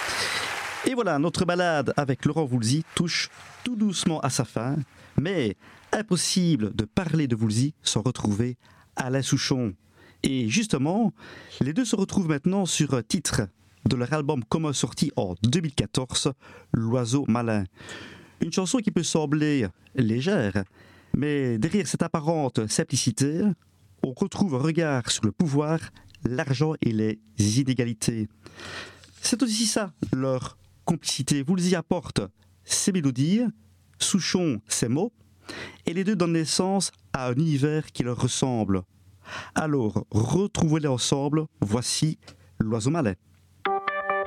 Et voilà, notre balade avec Laurent Voulzy touche tout doucement à sa fin, mais impossible de parler de Voulzy sans retrouver Alain Souchon. Et justement, les deux se retrouvent maintenant sur un titre de leur album commun sorti en 2014, L'Oiseau Malin. Une chanson qui peut sembler légère, mais derrière cette apparente simplicité, on retrouve un regard sur le pouvoir, l'argent et les inégalités. C'est aussi ça, leur complicité. Voulzy apporte ses mélodies, Souchon ses mots, et les deux donnent naissance à un univers qui leur ressemble. Alors, retrouvez-les ensemble, voici L'Oiseau Malin.